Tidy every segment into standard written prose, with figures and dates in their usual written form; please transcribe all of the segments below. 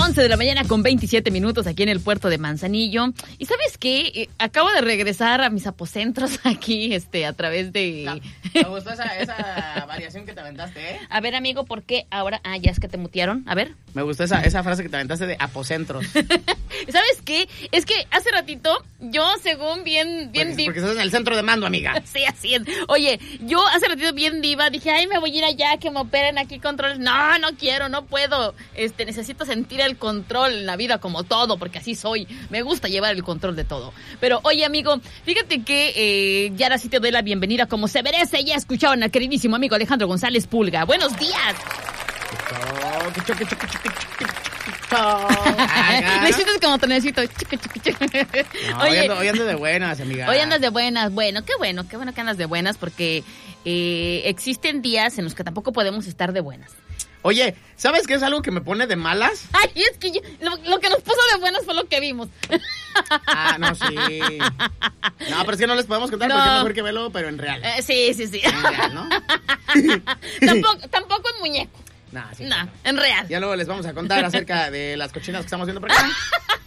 11 de la mañana con 27 minutos aquí en el puerto de Manzanillo. ¿Y sabes qué? Acabo de regresar a mis apocentros aquí, a través de... Me gustó esa variación que te aventaste, ¿eh? A ver, amigo, ¿por qué ahora? Ah, ya es que te mutearon. A ver. Me gustó esa frase que te aventaste de apocentros. ¿Sabes qué? Es que hace ratito, yo según bien porque estás en el centro de mando, amiga. Sí, así es. Oye, yo hace ratito bien diva, dije, ay, me voy a ir allá, que me operen aquí controles. No, no quiero, no puedo. Necesito sentir el control en la vida como todo, porque así soy. Me gusta llevar el control de todo. Pero, oye, amigo, fíjate que ya ahora sí te doy la bienvenida como se merece. Ya escucharon al queridísimo amigo Alejandro González Pulga. Buenos días. Necesitas como tonecito. No, oye, hoy ando de buenas, amiga. Hoy andas de buenas. Bueno, qué bueno que andas de buenas, porque existen días en los que tampoco podemos estar de buenas. Oye, ¿sabes qué es algo que me pone de malas? Ay, es que lo que nos puso de buenas fue lo que vimos. Ah, no, sí. No, pero es que no les podemos contar porque es mejor que verlo, pero en real. Sí. En real, ¿no? Tampoco en muñeco. No, sí. No, en real. Ya luego les vamos a contar acerca de las cochinas que estamos viendo por acá.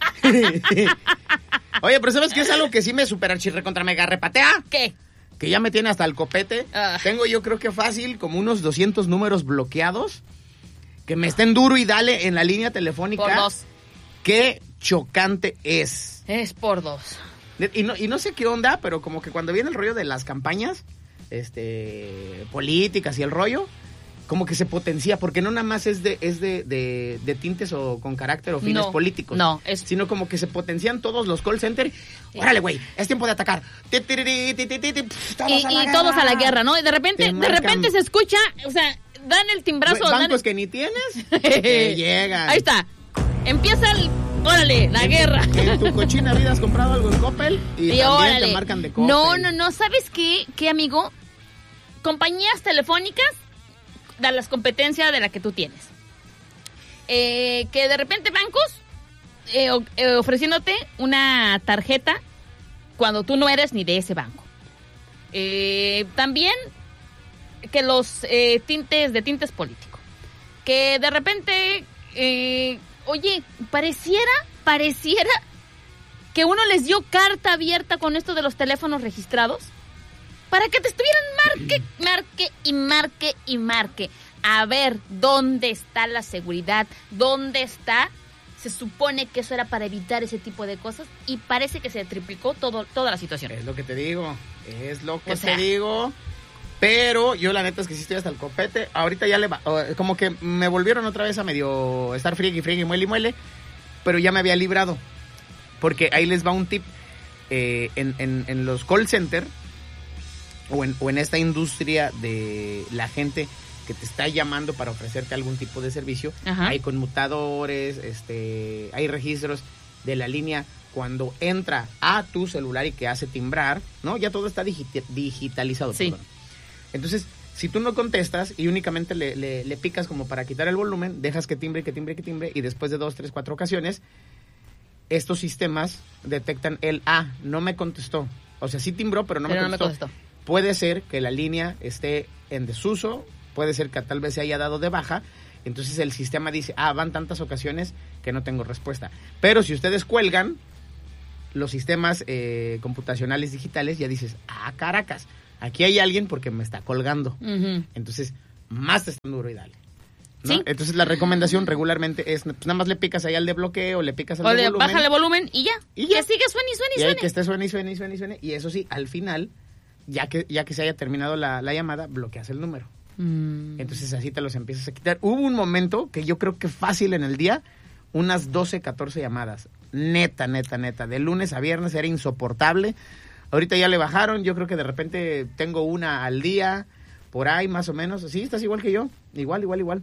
Oye, pero ¿sabes qué es algo que sí me super archirre contra mega repatea? ¿Qué? Que ya me tiene hasta el copete. Tengo yo creo que fácil como unos 200 números bloqueados que me estén duro y dale en la línea telefónica. Por 2. Qué chocante es. Es por 2. Y no sé qué onda, pero como que cuando viene el rollo de las campañas políticas y el rollo, como que se potencia, porque no nada más es de tintes o con carácter o fines políticos. No, sino como que se potencian todos los call centers. Órale, güey, es tiempo de atacar. Y todos a la guerra, ¿no? Y de repente se escucha, o sea, dan el timbrazo. Bancos que ni tienes, que llegan. Ahí está. Empieza órale, la guerra. En tu cochina vida has comprado algo en Coppel y también órale. Te marcan de Coppel. No. ¿Sabes qué, amigo? Compañías telefónicas da las competencias de la que tú tienes. Que de repente bancos ofreciéndote una tarjeta cuando tú no eres ni de ese banco. También que los tintes políticos. Que de repente, oye, pareciera que uno les dio carta abierta con esto de los teléfonos registrados para que te estuvieran marque. A ver, ¿dónde está la seguridad? ¿Dónde está? Se supone que eso era para evitar ese tipo de cosas y parece que se triplicó toda la situación. Es lo que te digo, digo. Pero yo la neta es que sí estoy hasta el copete. Ahorita ya como que me volvieron otra vez a medio estar friegue, muele, pero ya me había librado. Porque ahí les va un tip. En los call center o en esta industria de la gente que te está llamando para ofrecerte algún tipo de servicio, ajá, hay conmutadores, hay registros de la línea cuando entra a tu celular y que hace timbrar, ¿no? Ya todo está digitalizado. Sí. Perdón. Entonces, si tú no contestas y únicamente le picas como para quitar el volumen, dejas que timbre y después de 2, 3, 4 ocasiones, estos sistemas detectan no me contestó. O sea, sí timbró, pero no me contestó. Puede ser que la línea esté en desuso, puede ser que tal vez se haya dado de baja, entonces el sistema dice, van tantas ocasiones que no tengo respuesta. Pero si ustedes cuelgan, los sistemas computacionales digitales ya dices, caracas, aquí hay alguien porque me está colgando. Uh-huh. Entonces, más te están duro y dale. ¿No? ¿Sí? Entonces la recomendación regularmente es, pues nada más le picas ahí al de bloqueo, le picas al de volumen. Bájale volumen y ya. Que sigue suene. Y que esté suene. Y eso sí, al final, ya que se haya terminado la llamada, bloqueas el número. Entonces así te los empiezas a quitar. Hubo un momento que yo creo que fácil en el día, unas 12, 14 llamadas. Neta. De lunes a viernes era insoportable. Ahorita ya le bajaron, yo creo que de repente tengo una al día, por ahí más o menos. Sí, estás igual que yo, igual.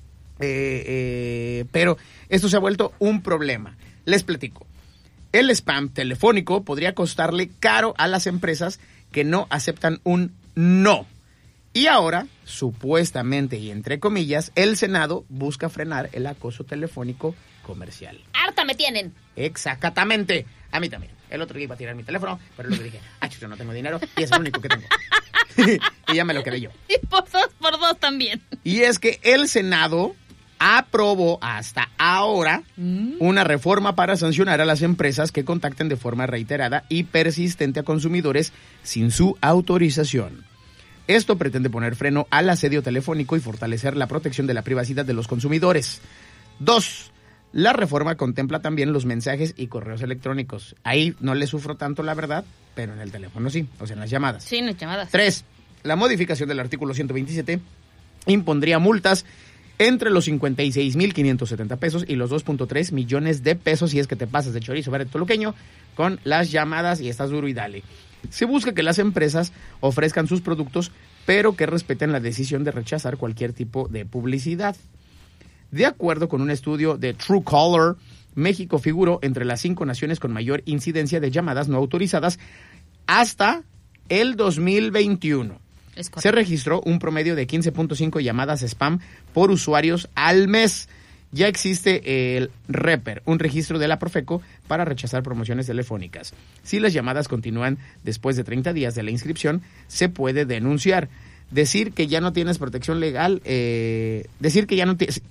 Pero esto se ha vuelto un problema. Les platico. El spam telefónico podría costarle caro a las empresas que no aceptan un no. Y ahora, supuestamente y entre comillas, el Senado busca frenar el acoso telefónico comercial. ¡Harta me tienen! Exactamente. A mí también. El otro día iba a tirar mi teléfono, pero luego dije, yo no tengo dinero y es el único que tengo. Y ya me lo quedé yo. Y por dos también. Y es que el Senado aprobó hasta ahora una reforma para sancionar a las empresas que contacten de forma reiterada y persistente a consumidores sin su autorización. Esto pretende poner freno al asedio telefónico y fortalecer la protección de la privacidad de los consumidores. 2. La reforma contempla también los mensajes y correos electrónicos. Ahí no le sufro tanto, la verdad, pero en el teléfono sí, o sea, en las llamadas. Sí, en las llamadas. 3. La modificación del artículo 127 impondría multas entre los 56,570 pesos y los 2.3 millones de pesos si es que te pasas de chorizo verde toluqueño con las llamadas y estás duro y dale. Se busca que las empresas ofrezcan sus productos, pero que respeten la decisión de rechazar cualquier tipo de publicidad. De acuerdo con un estudio de Truecaller, México figuró entre las 5 naciones con mayor incidencia de llamadas no autorizadas hasta el 2021. Se registró un promedio de 15.5 llamadas spam por usuarios al mes. Ya existe el REPER, un registro de la Profeco para rechazar promociones telefónicas. Si las llamadas continúan después de 30 días de la inscripción, se puede denunciar. Decir que ya no tienes protección legal, decir que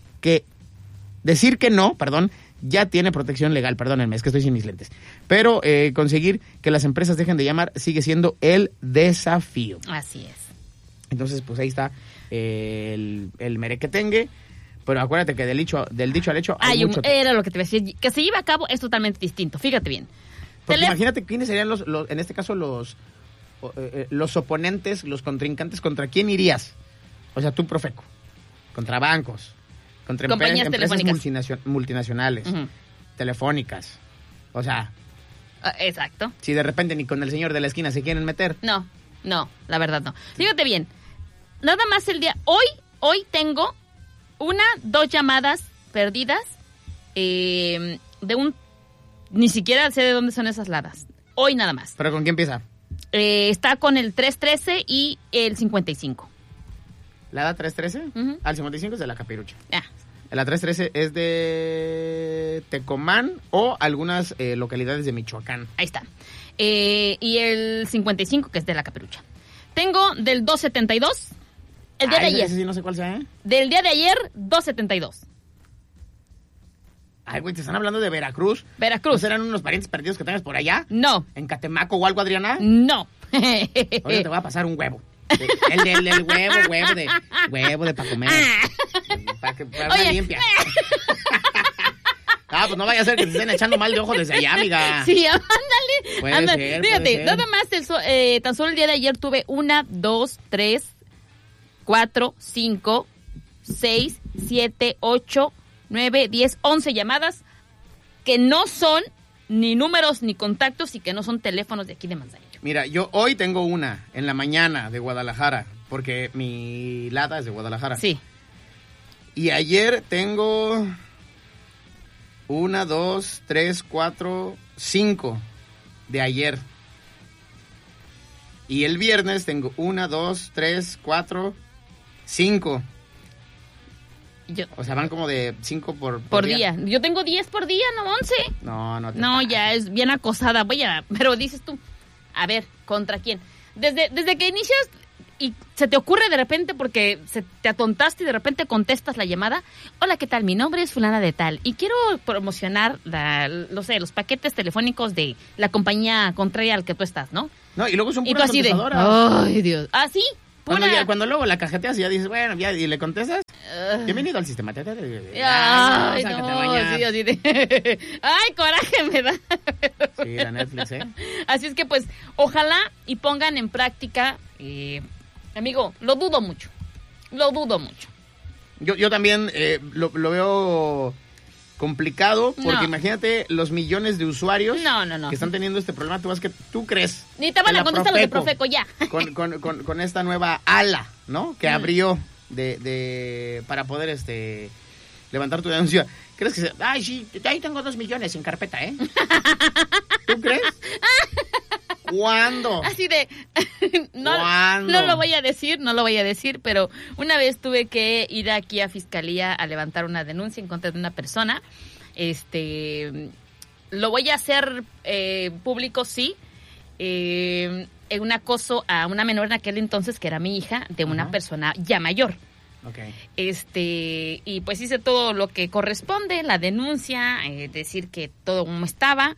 no, ya tiene protección legal, perdónenme, es que estoy sin mis lentes. Pero conseguir que las empresas dejen de llamar sigue siendo el desafío. Así es. Entonces, pues ahí está el merequetengue. Pero acuérdate que del dicho al hecho hay mucho. Era lo que te iba a decir. Que se lleve a cabo es totalmente distinto. Fíjate bien. Porque imagínate quiénes serían en este caso los oponentes, los contrincantes. ¿Contra quién irías? O sea, tú, Profeco. Contra bancos. Contra empresas multinacionales. Telefónicas. O sea. Exacto. Si de repente ni con el señor de la esquina se quieren meter. No, la verdad no. Fíjate bien. Nada más el día. Hoy tengo 2 llamadas perdidas de un... Ni siquiera sé de dónde son esas ladas. Hoy nada más. ¿Pero con quién empieza? Está con el 313 y el 55. ¿Lada 313? Al 55 es de la Capirucha. Ah. La 313 es de Tecomán o algunas localidades de Michoacán. Ahí está. Y el 55 que es de la Capirucha. Tengo del 272... El día de ayer. Ese sí no sé cuál sea, ¿eh? Del día de ayer, 272. Ay, güey, ¿te están hablando de Veracruz? Veracruz. ¿No serán unos parientes perdidos que tengas por allá? No. ¿En Catemaco o algo, Adriana? No. Oye, te voy a pasar un huevo. El huevo de para comer. Para Oye. limpia. Pues no vaya a ser que te estén echando mal de ojo desde allá, amiga. Sí, ándale. Puede ser. Fíjate, nada más tan solo el día de ayer tuve 1, 2, 3, 4, 5, 6, 7, 8, 9, 10, 11 llamadas que no son ni números ni contactos y que no son teléfonos de aquí de Manzanillo. Mira, yo hoy tengo una en la mañana de Guadalajara, porque mi lada es de Guadalajara. Sí. Y ayer tengo 1, 2, 3, 4, 5 de ayer. Y el viernes tengo 1, 2, 3, 4, 5. O sea, van como de 5 por día. Yo tengo 10 por día, no 11. No, ya es bien acosada. Pero dices tú, a ver, ¿contra quién? Desde que inicias y se te ocurre de repente porque te atontaste y de repente contestas la llamada. Hola, ¿qué tal? Mi nombre es fulana de tal y quiero promocionar los paquetes telefónicos de la compañía contraria al que tú estás, ¿no? No, y luego son puras contestadoras. Ay, Dios. ¿Ah, sí? Cuando luego la cajeteas y ya dices, bueno, ya, y le contestas, bienvenido al sistema. Ay, no, sí, así de... Ay, coraje me da. Sí, la Netflix, ¿eh? Así es que, pues, ojalá y pongan en práctica, amigo, lo dudo mucho. Yo también lo veo complicado, porque imagínate los millones de usuarios que están teniendo este problema. ¿Tú crees? Ni te van a contestar los de Profeco ya. Con esta nueva ala, ¿no? Que abrió para poder levantar tu denuncia. ¿Crees que ay, sí, ahí tengo 2 millones en carpeta, ¿eh? ¿Tú crees? ¿Cuándo? Así de... ¿Cuándo? No lo voy a decir, pero una vez tuve que ir aquí a Fiscalía a levantar una denuncia en contra de una persona. Lo voy a hacer público, sí. Un acoso a una menor en aquel entonces, que era mi hija, de una persona ya mayor. Okay. Y pues hice todo lo que corresponde, la denuncia, decir que todo como estaba.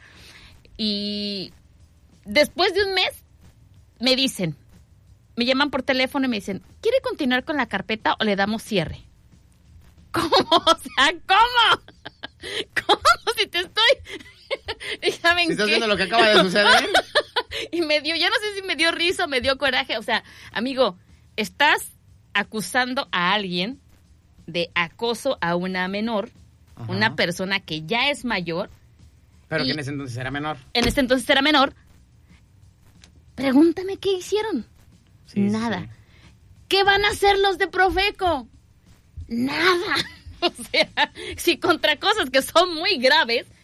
Y después de un mes me llaman por teléfono y me dicen, ¿quiere continuar con la carpeta o le damos cierre? ¿Cómo? O sea, ¿cómo? ¿Cómo? Si te estoy... ¿Saben ¿Estás qué? viendo lo que acaba de suceder? Y ya no sé si me dio risa o me dio coraje. O sea, amigo, estás acusando a alguien de acoso a una menor, ajá, una persona que ya es mayor. Pero que en ese entonces era menor. En ese entonces era menor. Pregúntame qué hicieron. Sí, nada. Sí. ¿Qué van a hacer los de Profeco? Nada. O sea, si contra cosas que son muy graves, sí,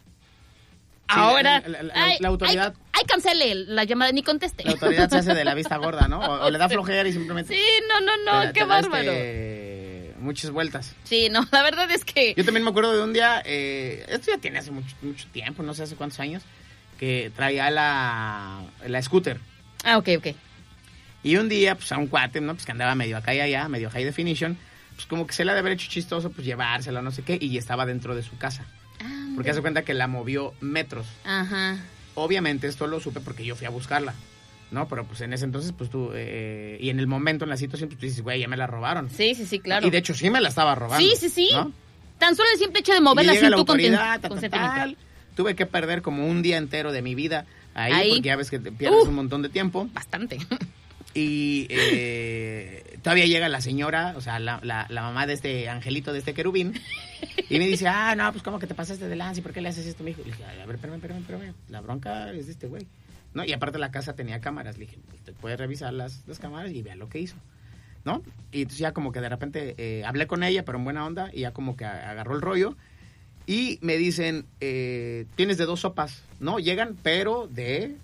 ahora... La autoridad... Ay, cancele la llamada, ni conteste. La autoridad se hace de la vista gorda, ¿no? O le da flojera y simplemente... Sí, no, qué bárbaro. Muchas vueltas. Sí, no, la verdad es que... Yo también me acuerdo de un día, esto ya tiene hace mucho tiempo, no sé hace cuántos años, que traía la scooter. Ah, ok. Y un día, pues a un cuate, ¿no? Pues que andaba medio acá y allá, medio high definition, pues como que se le ha de haber hecho chistoso, pues llevársela, no sé qué, y estaba dentro de su casa. Ah, porque hace cuenta que la movió metros. Ajá. Obviamente esto lo supe porque yo fui a buscarla, ¿no? Pero pues en ese entonces, pues tú, y en el momento, en la situación, pues tú dices, güey, ya me la robaron. Sí, claro. Y de hecho sí me la estaba robando. Sí. ¿no? Tan solo el simple hecho de moverla sin tu consentimiento. Tuve que perder como un día entero de mi vida ahí. Porque ya ves que te pierdes un montón de tiempo. Bastante. Y todavía llega la señora, o sea, la mamá de este angelito, de este querubín, y me dice, no, pues ¿cómo que te pasaste de lanza? ¿Y por qué le haces esto? Me dijo, le dije, a ver, espérame, la bronca es de este güey. ¿No? Y aparte la casa tenía cámaras, le dije, usted puede revisar las cámaras y vea lo que hizo, ¿no? Y entonces ya como que de repente hablé con ella, pero en buena onda, y ya como que agarró el rollo, y me dicen, tienes de dos sopas, ¿no? Llegan, pero del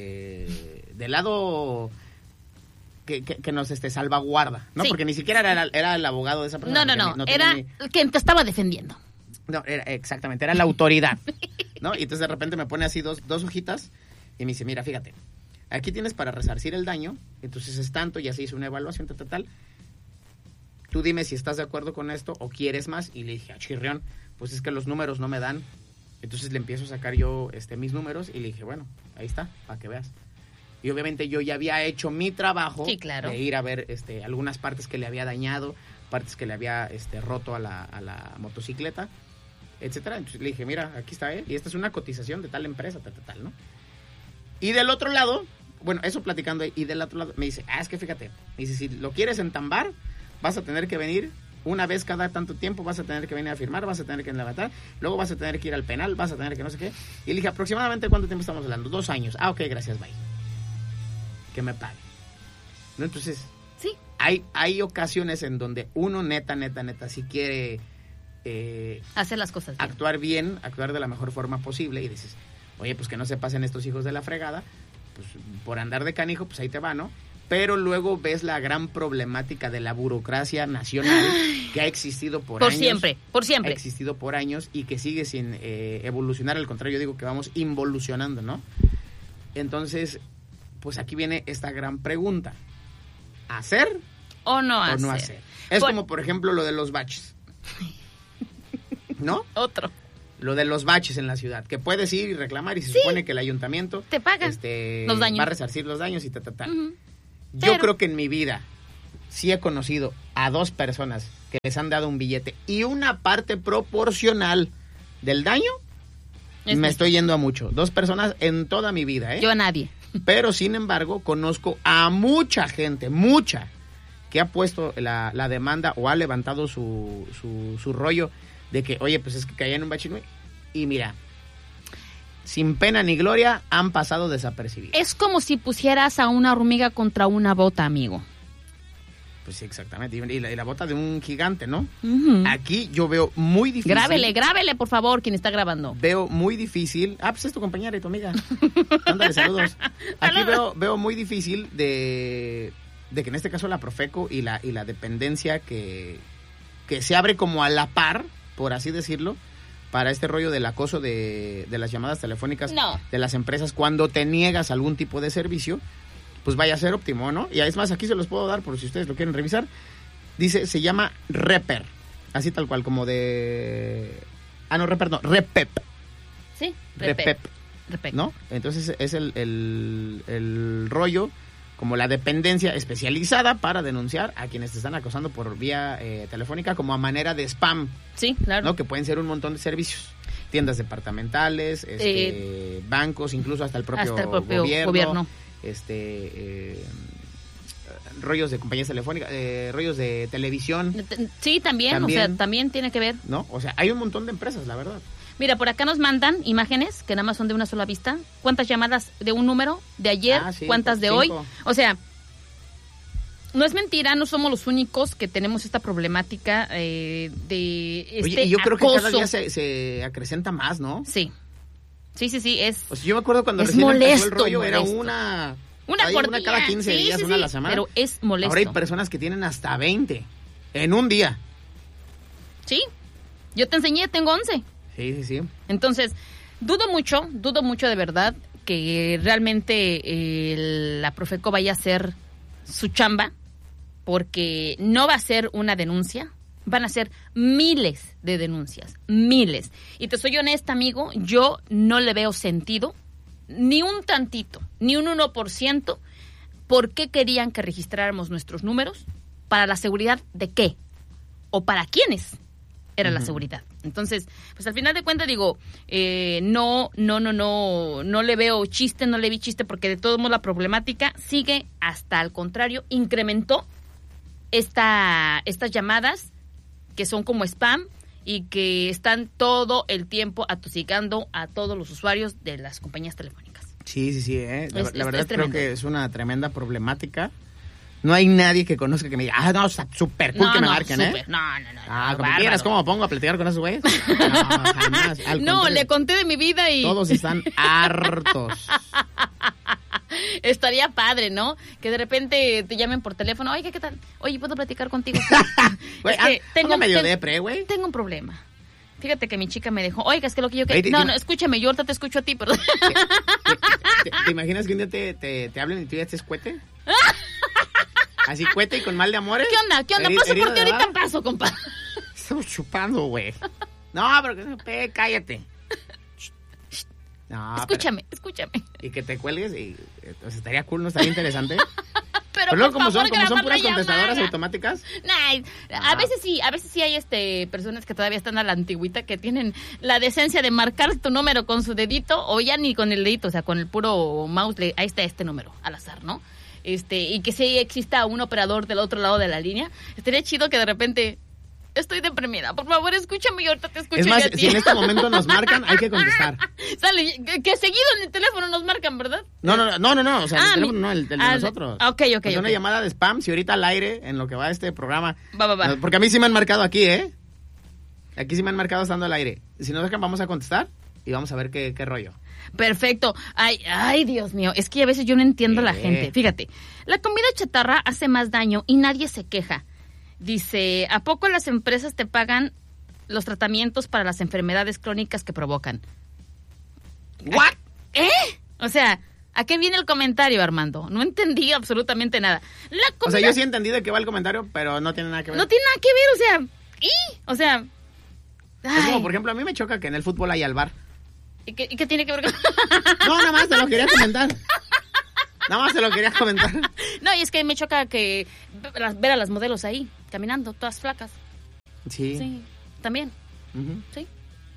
lado... Que nos salvaguarda, ¿no? Sí. Porque ni siquiera era el abogado de esa persona. No, era quien te estaba defendiendo. No, exactamente, era la autoridad, ¿no? Y entonces de repente me pone así dos hojitas y me dice, mira, fíjate, aquí tienes para resarcir el daño, entonces es tanto, ya se hizo una evaluación, tal. Tú dime si estás de acuerdo con esto o quieres más. Y le dije, chirrión, pues es que los números no me dan. Entonces le empiezo a sacar yo mis números y le dije, bueno, ahí está, para que veas. Y obviamente yo ya había hecho mi trabajo, sí, claro, de ir a ver algunas partes que le había dañado, partes que le había roto a la motocicleta, etcétera. Entonces le dije, mira, aquí está, y esta es una cotización de tal empresa, tal, ¿no? Y del otro lado, bueno, eso platicando, y del otro lado me dice, es que fíjate, me dice, si lo quieres entambar, vas a tener que venir una vez cada tanto tiempo, vas a tener que venir a firmar, vas a tener que levantar, luego vas a tener que ir al penal, vas a tener que no sé qué. Y le dije, ¿aproximadamente cuánto tiempo estamos hablando? 2 años. Ok, gracias, bye. Que me pague. ¿No? Entonces, sí, hay ocasiones en donde uno neta, si quiere hacer las cosas bien, actuar de la mejor forma posible, y dices, oye, pues que no se pasen estos hijos de la fregada, pues por andar de canijo, pues ahí te va, ¿no? Pero luego ves la gran problemática de la burocracia nacional que ha existido por años. Por siempre. Ha existido por años y que sigue sin evolucionar. Al contrario, yo digo que vamos involucionando, ¿no? Entonces, pues aquí viene esta gran pregunta. ¿Hacer o no hacer? Es como, por ejemplo, lo de los baches. ¿No? Otro. Lo de los baches en la ciudad, que puedes ir y reclamar y se supone que el ayuntamiento te paga los daños. Va a resarcir los daños y tal. Uh-huh. Yo creo que en mi vida sí he conocido a 2 personas que les han dado un billete y una parte proporcional del daño. Me estoy yendo a mucho. 2 personas en toda mi vida, ¿eh? Yo a nadie. Pero, sin embargo, conozco a mucha gente, que ha puesto la demanda o ha levantado su rollo de que, oye, pues es que caía en un bache. Y mira, sin pena ni gloria, han pasado desapercibidos. Es como si pusieras a una hormiga contra una bota, amigo. Pues sí, exactamente. Y la bota de un gigante, ¿no? Uh-huh. Aquí yo veo muy difícil. Grábele, por favor, quien está grabando. Veo muy difícil. Pues es tu compañera y tu amiga. Ándale, saludos. Aquí veo muy difícil de que en este caso la Profeco y la dependencia que se abre como a la par, por así decirlo, para este rollo del acoso de las llamadas telefónicas de las empresas cuando te niegas algún tipo de servicio, pues vaya a ser óptimo, ¿no? Y es más, aquí se los puedo dar por si ustedes lo quieren revisar. Dice, se llama Reper. Así tal cual, como de... Ah, no, Reper no, Repep. Sí, Repep. ¿No? Entonces es el rollo, como la dependencia especializada para denunciar a quienes te están acosando por vía telefónica como a manera de spam. Sí, claro. ¿No? Que pueden ser un montón de servicios. Tiendas departamentales, bancos, incluso hasta el propio gobierno. Rollos de compañías telefónicas, rollos de televisión. Sí, también, o sea, también tiene que ver. ¿No? O sea, hay un montón de empresas, la verdad. Mira, por acá nos mandan imágenes que nada más son de una sola vista. ¿Cuántas llamadas de un número de ayer? Sí, ¿cuántas de 5? Hoy? O sea, no es mentira, no somos los únicos que tenemos esta problemática de Oye, y yo creo que cada día se acrecenta más, ¿no? Sí. Sí, es. O sea, yo me acuerdo cuando es recién molesto, empezó el rollo, molesto. Era una por día. Cada 15 días, una a la semana. Pero es molesto. Ahora hay personas que tienen hasta 20 en un día. Sí, yo te enseñé, tengo 11. Sí. Entonces, dudo mucho de verdad que realmente la Profeco vaya a hacer su chamba, porque no va a ser una denuncia, van a ser miles de denuncias, miles. Y te soy honesta, amigo, yo no le veo sentido, ni un tantito, ni un 1%, ¿por qué querían que registráramos nuestros números? ¿Para la seguridad de qué? ¿O para quiénes era la seguridad? Entonces, pues al final de cuentas digo, no le veo chiste, no le vi chiste, porque de todos modos la problemática sigue, hasta al contrario, incrementó estas llamadas que son como spam y que están todo el tiempo atosigando a todos los usuarios de las compañías telefónicas. Sí. La verdad creo que es una tremenda problemática. No hay nadie que conozca que me diga, no, súper cool que me marquen, super, No. Como quieras, ¿cómo me pongo a platicar con esos güeyes? No, jamás. No, le conté de mi vida y... Todos están hartos. Estaría padre, ¿no? Que de repente te llamen por teléfono. Oye, ¿qué tal? Oye, ¿puedo platicar contigo? Güey, tengo medio depre, güey. Tengo un problema. Fíjate que mi chica me dejó. Oiga, es que lo que yo... No, escúchame, yo ahorita te escucho a ti, perdón. ¿Te imaginas que un día te hablen y tú ya estés cuete? Así cuete y con mal de amores. ¿Qué onda? Paso por ti ahorita, paso, compa. Estamos chupando, güey. No, pero cállate. No, escúchame. Y que te cuelgues y entonces estaría cool, ¿no? Estaría interesante. Pero luego como son puras contestadoras automáticas. A veces sí hay personas que todavía están a la antigüita, que tienen la decencia de marcar tu número con su dedito, o ya ni con el dedito, o sea, con el puro mouse, ahí está este número, al azar, ¿no? Y que si exista un operador del otro lado de la línea, estaría chido que de repente... Estoy deprimida, por favor, escúchame y ahorita te escucho. Es más, si en este momento nos marcan, hay que contestar. Sale, que seguido en el teléfono nos marcan, ¿verdad? No, o sea, el teléfono no, el de nosotros. Ok. Una llamada de spam, si ahorita al aire, en lo que va este programa. Va. Porque a mí sí me han marcado aquí, ¿eh? Aquí sí me han marcado estando al aire. Si nos dejan, vamos a contestar y vamos a ver qué rollo. Perfecto. Ay, Dios mío, es que a veces yo no entiendo a la gente. Fíjate, la comida chatarra hace más daño y nadie se queja. Dice, ¿a poco las empresas te pagan los tratamientos para las enfermedades crónicas que provocan? ¿What? O sea, ¿a qué viene el comentario, Armando? No entendí absolutamente nada. O sea, yo sí entendí de qué va el comentario, pero no tiene nada que ver. No tiene nada que ver, o sea... Es como, por ejemplo, a mí me choca que en el fútbol hay al bar. ¿Y qué tiene que ver con...? No, nada más te lo quería comentar. No, y es que me choca que ver a las modelos ahí, caminando, todas flacas. Sí, también. Uh-huh. Sí.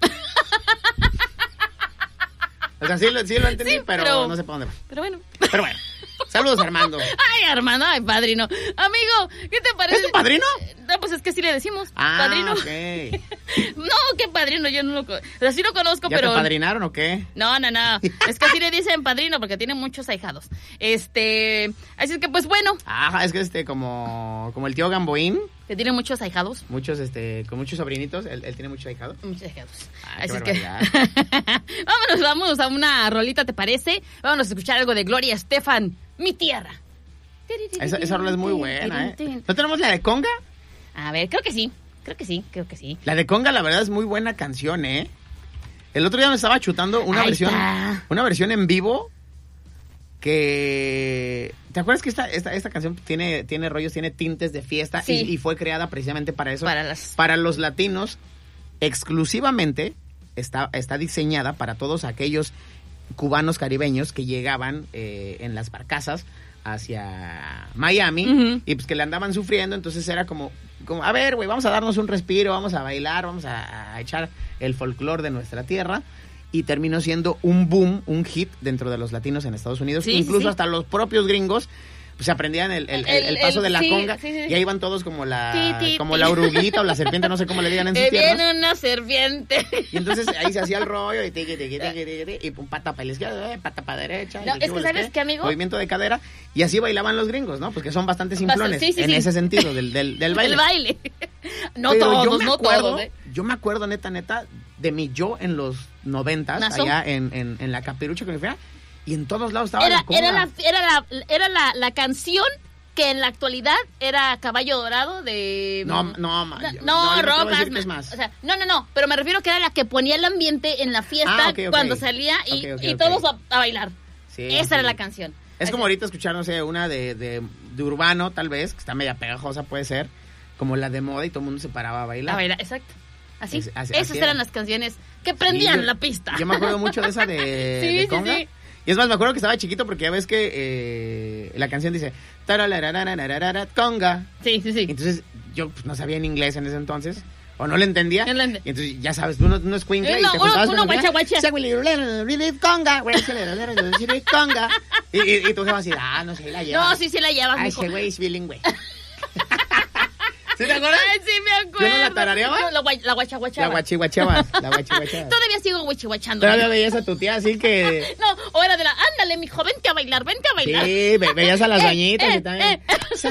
O sea, sí lo entendí, sí, pero no sé para dónde va. Pero bueno. Saludos, Armando. Armando, padrino. Amigo, ¿qué te parece? ¿Es tu padrino? No, pues es que sí le decimos. Padrino. Ok. No, qué padrino, yo no lo conozco. O sea, sí lo conozco, ¿Ya pero... te padrinaron o qué? No. Es que así le dicen padrino porque tiene muchos ahijados. Así es que, pues bueno. Es que como el tío Gamboín. Que tiene muchos ahijados. Muchos, con muchos sobrinitos. Él tiene muchos ahijados. Muchos ahijados. Así es que... Vámonos a una rolita, ¿te parece? Vámonos a escuchar algo de Gloria Estefan, Mi Tierra. Esa rola es muy buena, ¿eh? ¿No tenemos la de Conga? A ver, creo que sí. La de Conga, la verdad, es muy buena canción, ¿eh? El otro día me estaba chutando una versión en vivo que... ¿Te acuerdas que esta canción tiene rollos, tiene tintes de fiesta? Sí. Y fue creada precisamente para eso. Para los latinos, exclusivamente está diseñada para todos aquellos cubanos caribeños que llegaban en las barcazas hacia Miami, y pues que le andaban sufriendo. Entonces era como a ver, güey, vamos a darnos un respiro, vamos a bailar, vamos a echar el folclore de nuestra tierra. Y terminó siendo un boom, un hit dentro de los latinos en Estados Unidos. Sí, incluso hasta los propios gringos pues aprendían el paso de la conga. Sí. Y ahí iban todos como la oruguita o la serpiente, no sé cómo le digan en sus tierras. Viene una serpiente. Y entonces ahí se hacía el rollo y y pum, pata para la izquierda, pata para la derecha. No, es que ¿sabes qué, amigo? Movimiento de cadera. Y así bailaban los gringos, ¿no? Porque son bastante simplones en ese sentido del baile. El baile. No pero todos, no todos. Yo me acuerdo, neta, de mi yo en los 90s, allá en la Capirucha que me fui, y en todos lados estaba la conga. Era la canción que en la actualidad era Caballo Dorado de... No, Rock más. O sea, no, pero me refiero que era la que ponía el ambiente en la fiesta cuando salía y todos a bailar. Sí, esa era la canción. Es como ahorita escuchar, no sé, una de urbano, tal vez, que está media pegajosa, puede ser, como la de moda y todo el mundo se paraba a bailar. A bailar, exacto. Esas eran las canciones que prendían la pista. Yo me acuerdo mucho de esa de conga. Sí. Y es más, me acuerdo que estaba chiquito porque ya ves que la canción dice conga. Sí. Entonces yo pues, no sabía en inglés en ese entonces, o no le entendía. Y entonces ya sabes, uno es cuincla y te juntabas uno guacha. Conga. Y tú vas así, no sé, la llevas. No, sí la llevas. Ay, ese güey es bilingüe. ¿Sí te acuerdas? Ay, sí me acuerdo. ¿Yo no la tarareaba? No, la guachihuachaba. La guachihuachabas. Todavía sigo guachihuachando. Todavía veías a tu tía así que... No, o era de ándale, mijo, vente a bailar. Sí, veías a las bañitas y también...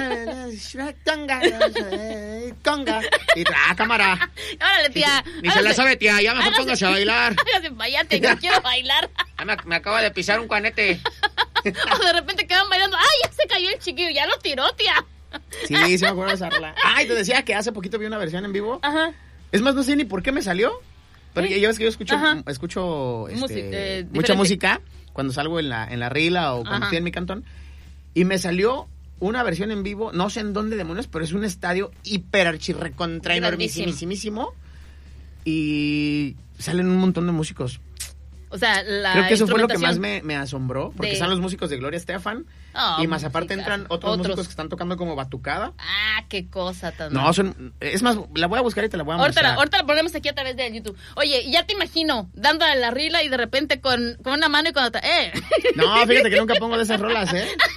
Conga. Y cámara. Órale, tía. Ni se la sabe, tía, ya mejor póngase a bailar. Váyate, yo quiero bailar. Me acaba de pisar un cuanete. O de repente quedan bailando. Ay, ya se cayó el chiquillo, ya lo tiró, tía. Sí, me acuerdo de esa rola. Ay, te decía que hace poquito vi una versión en vivo. Ajá. Es más, no sé ni por qué me salió. Pero ya ves que yo escucho mucha música cuando salgo en la rila o cuando estoy en mi cantón. Y me salió una versión en vivo, no sé en dónde demonios, pero es un estadio hiper archirrecontra enormísimo. Y salen un montón de músicos. O sea, creo que eso fue lo que más me asombró, porque están los músicos de Gloria Estefan, y más aparte entran otros músicos que están tocando como batucada. Ah, qué cosa tan... No, es más, la voy a buscar y te la voy a mostrar. Ahorita la ponemos aquí a través de YouTube. Oye, ya te imagino, dándole la rila y de repente con una mano y con otra... No, fíjate que nunca pongo de esas rolas,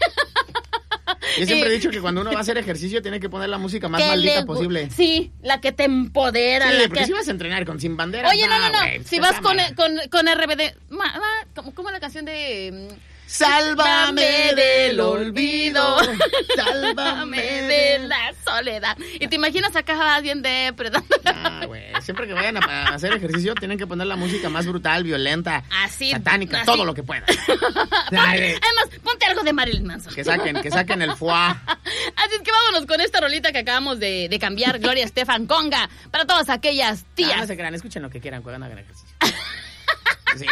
Yo siempre he dicho que cuando uno va a hacer ejercicio tiene que poner la música más maldita posible. Sí, la que te empodera. Sí, porque si vas a entrenar con Sin Bandera. Oye, no. Wey, si vas con RBD, ¿cómo la canción de... Sálvame del olvido, sálvame de la soledad. Y te imaginas acá bien depredando. Güey, siempre que vayan a hacer ejercicio tienen que poner la música más brutal, violenta, satánica, así. Todo lo que puedan. Además, ponte algo de Marilyn Manson. Que saquen el foie. Así es que vámonos con esta rolita que acabamos de cambiar, Gloria Estefan, Conga, para todas aquellas tías. No se crean, escuchen lo que quieran, cuando hagan ejercicio. Sí.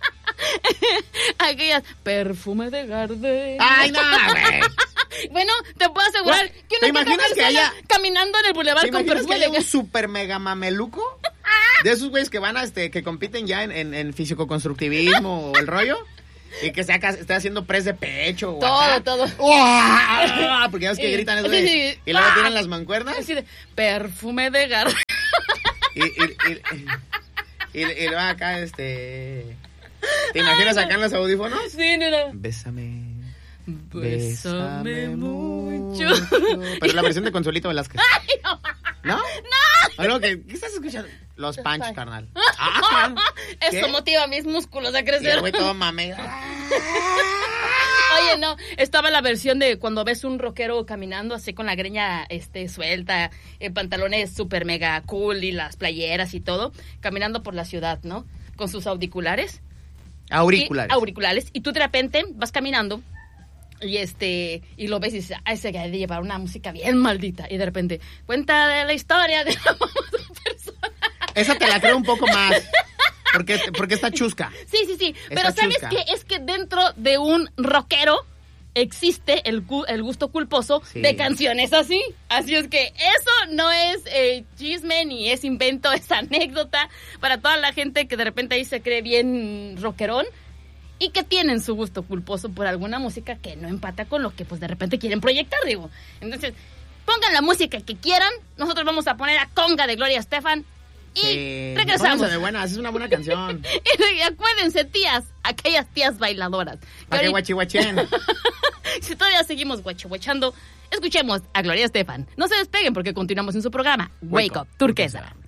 Aquellas perfume de Gardel. Ay, no, güey. Bueno, te puedo asegurar que ¿te imaginas que haya caminando en el bulevar con perfume de un super mega mameluco? De esos güeyes que van que compiten ya en fisicoconstructivismo o el rollo. Y que esté haciendo press de pecho. Todo. Porque ya ves que gritan eso, güey. Y luego tiran las mancuernas. Así de perfume de Gardel. Y luego acá, ¿te imaginas acá en los audífonos? Sí, no. Bésame mucho. Pero la versión de Consuelito Velázquez. Ay, no. ¿No? ¿Algo ¿qué estás escuchando? Los Punch, carnal. Esto motiva mis músculos a crecer. Güey, todo mame. Oye, no, estaba la versión de cuando ves un rockero caminando así con la greña suelta, pantalones super mega cool y las playeras y todo, caminando por la ciudad, ¿no? Con sus auriculares. Auriculares. Y tú de repente vas caminando y lo ves y dices, ese que hay de llevar una música bien maldita. Y de repente, cuenta de la historia de la famosa persona. Esa te la creo un poco más. Porque está chusca. Sí. Pero ¿sabes qué? Es que dentro de un rockero existe el gusto culposo de canciones así. Así es que eso no es chisme ni es invento, es anécdota para toda la gente que de repente ahí se cree bien rockerón y que tienen su gusto culposo por alguna música que no empata con lo que pues de repente quieren proyectar, digo. Entonces, pongan la música que quieran. Nosotros vamos a poner a Conga de Gloria Estefan. Y regresamos. De buenas, es una buena canción. Y acuérdense, tías, aquellas tías bailadoras. Para que guachihuachen. Si todavía seguimos guachihuachando, escuchemos a Gloria Estefan. No se despeguen porque continuamos en su programa Wake Up Turquesa.